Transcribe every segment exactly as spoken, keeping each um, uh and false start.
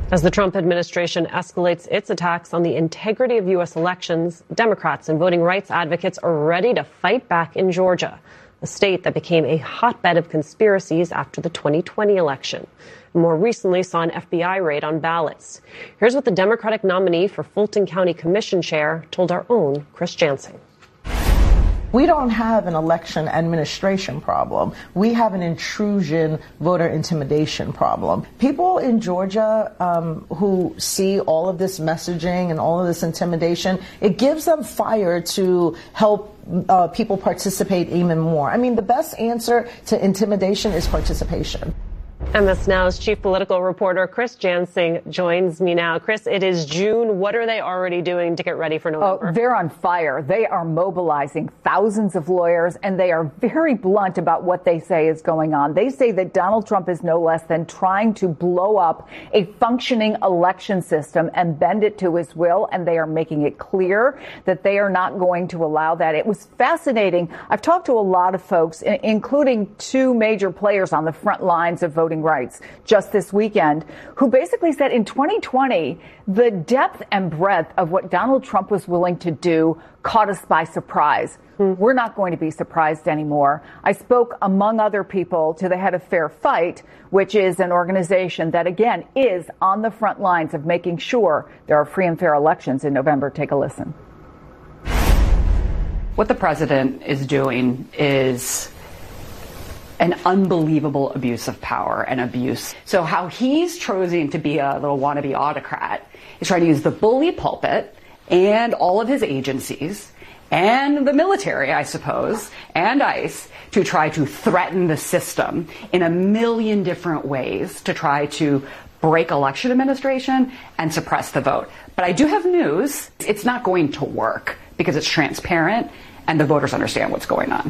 As the Trump administration escalates its attacks on the integrity of U S elections, Democrats and voting rights advocates are ready to fight back in Georgia, a state that became a hotbed of conspiracies after the twenty twenty election. More recently saw an F B I raid on ballots. Here's what the Democratic nominee for Fulton County Commission chair told our own Chris Jansing. We don't have an election administration problem. We have an intrusion, voter intimidation problem. People in Georgia um, who see all of this messaging and all of this intimidation, it gives them fire to help uh, people participate even more. I mean, the best answer to intimidation is participation. M S Now's chief political reporter Chris Jansing joins me now. Chris, it is June. What are they already doing to get ready for November? Oh, they're on fire. They are mobilizing thousands of lawyers, and they are very blunt about what they say is going on. They say that Donald Trump is no less than trying to blow up a functioning election system and bend it to his will, and they are making it clear that they are not going to allow that. It was fascinating. I've talked to a lot of folks, including two major players on the front lines of voting rights just this weekend, who basically said in twenty twenty, the depth and breadth of what Donald Trump was willing to do caught us by surprise. Hmm. We're not going to be surprised anymore. I spoke, among other people, to the head of Fair Fight, which is an organization that, again, is on the front lines of making sure there are free and fair elections in November. Take a listen. What the president is doing is an unbelievable abuse of power and abuse. So how he's choosing to be a little wannabe autocrat is trying to use the bully pulpit and all of his agencies and the military, I suppose, and ICE to try to threaten the system in a million different ways to try to break election administration and suppress the vote. But I do have news. It's not going to work because it's transparent and the voters understand what's going on.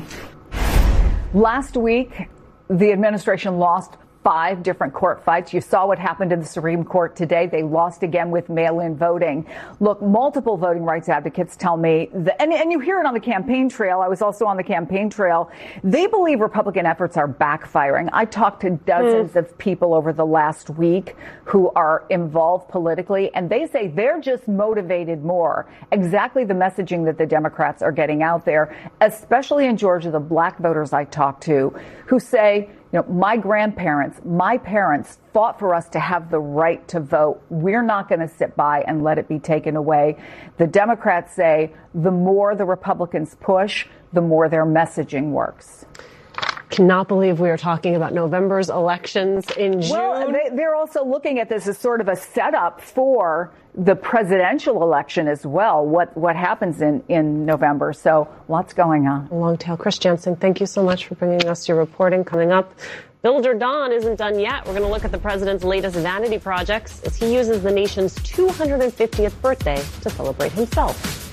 Last week, the administration lost five different court fights. You saw what happened in the Supreme Court today. They lost again with mail-in voting. Look, multiple voting rights advocates tell me, that, and, and you hear it on the campaign trail. I was also on the campaign trail. They believe Republican efforts are backfiring. I talked to dozens mm. of people over the last week who are involved politically, and they say they're just motivated more. Exactly the messaging that the Democrats are getting out there, especially in Georgia, the black voters I talked to, who say, you know, my grandparents, my parents fought for us to have the right to vote. We're not going to sit by and let it be taken away. The Democrats say the more the Republicans push, the more their messaging works. Cannot believe we are talking about November's elections in June. Well, they, they're also looking at this as sort of a setup for the presidential election as well, what what happens in, in November. So lots going on. A long tail. Chris Jansing, thank you so much for bringing us your reporting. Coming up, Builder Don isn't done yet. We're going to look at the president's latest vanity projects as he uses the nation's two hundred fiftieth birthday to celebrate himself.